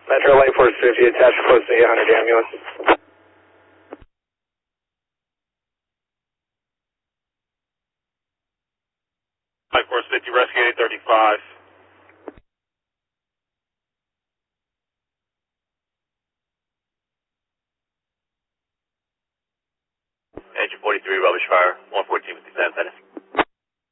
Metro Light Force 50, attached close to 800 ambulance. Light Force 50, rescue 835. Engine 43, rubbish fire, 114 57 minutes.